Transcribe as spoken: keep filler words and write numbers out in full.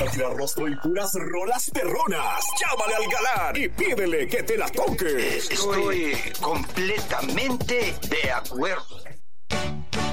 tirarrostro y puras rolas perronas. Llámale al galán y pídele que te la toque. Estoy completamente de acuerdo.